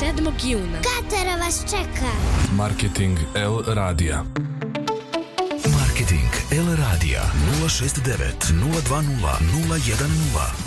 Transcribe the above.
juna. Katara vas čeka. Marketing L radija. Marketing L radija 069 020 010.